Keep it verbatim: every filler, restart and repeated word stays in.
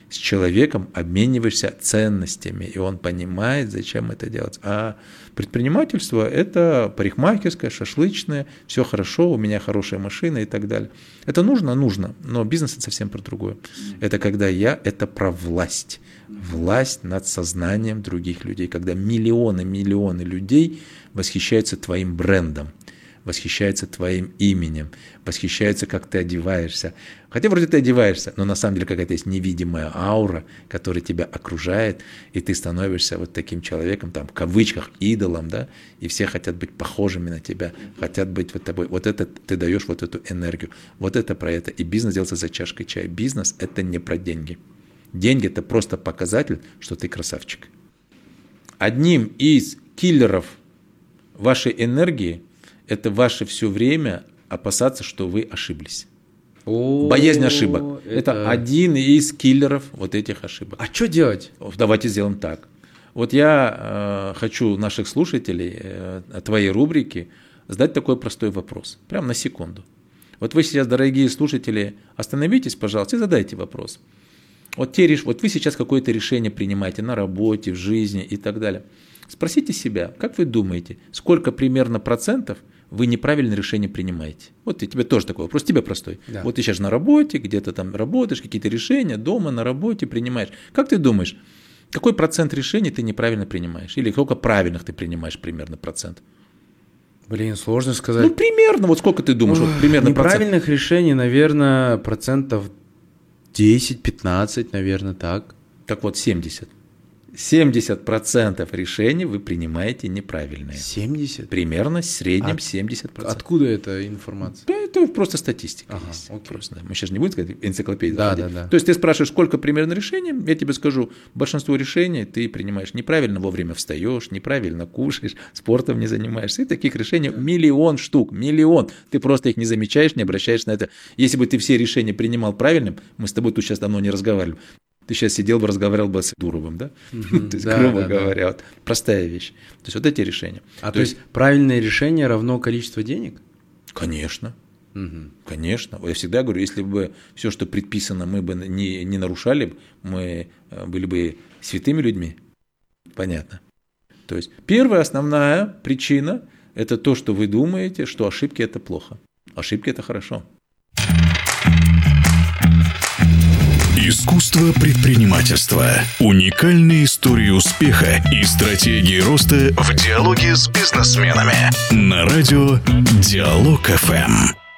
с человеком обмениваешься ценностями, и он понимает, зачем это делать. А предпринимательство – это парикмахерское, шашлычное, все хорошо, у меня хорошая машина и так далее. Это нужно? Нужно, но бизнес – это совсем про другое. Это когда я – это про власть. Власть над сознанием других людей, когда миллионы, миллионы людей восхищаются твоим брендом, восхищаются твоим именем, восхищаются, как ты одеваешься. Хотя вроде ты одеваешься, но на самом деле какая-то есть невидимая аура, которая тебя окружает, и ты становишься вот таким человеком, там, в кавычках, идолом, да, и все хотят быть похожими на тебя, хотят быть вот тобой. Вот это ты даешь вот эту энергию, вот это про это. И бизнес делается за чашкой чая. Бизнес – это не про деньги. Деньги – это просто показатель, что ты красавчик. Одним из киллеров вашей энергии – это ваше все время опасаться, что вы ошиблись. О, Боязнь ошибок. Это... это один из киллеров вот этих ошибок. А что делать? Давайте сделаем так. Вот я э, хочу наших слушателей, э, твоей рубрики, задать такой простой вопрос. Прямо на секунду. Вот вы сейчас, дорогие слушатели, остановитесь, пожалуйста, и задайте вопрос. Вот, те, вот вы сейчас какое-то решение принимаете на работе, в жизни и так далее. Спросите себя, как вы думаете, сколько примерно процентов вы неправильное решение принимаете? Вот и тебе тоже такой вопрос, тебе простой. Да. Вот ты сейчас на работе, где-то там работаешь, какие-то решения, дома, на работе принимаешь. Как ты думаешь, какой процент решений ты неправильно принимаешь? Или сколько правильных ты принимаешь примерно процент? Блин, сложно сказать. Ну, примерно, вот сколько ты думаешь? Ох, вот примерно неправильных процент. решений, наверное, процентов десять-пятнадцать, наверное, так. Так вот, семьдесят. семьдесят процентов решений вы принимаете неправильные. семьдесят? Примерно в среднем От, семьдесят процентов. Откуда эта информация? Да, это просто статистика ага, есть. Окей. Просто, мы сейчас не будем сказать энциклопедию. Да, да, да. То есть ты спрашиваешь, сколько примерно решений, я тебе скажу, большинство решений ты принимаешь неправильно, вовремя встаешь, неправильно кушаешь, спортом не занимаешься. И таких решений миллион штук, миллион. Ты просто их не замечаешь, не обращаешь на это. Если бы ты все решения принимал правильным, мы с тобой тут сейчас давно не разговаривали. Ты сейчас сидел бы, разговаривал бы с Дуровым, да? Mm-hmm. То есть, да, грубо да, говоря, да. Вот, простая вещь. То есть, вот эти решения. А то, то есть, есть, правильное решение равно количество денег? Конечно. Mm-hmm. Конечно. Я всегда говорю, если бы все, что предписано, мы бы не, не нарушали, мы были бы святыми людьми. Понятно. То есть, первая основная причина – это то, что вы думаете, что ошибки – это плохо. Ошибки – это хорошо. Искусство предпринимательства. Уникальные истории успеха и стратегии роста в диалоге с бизнесменами. На радио Диалог эф эм.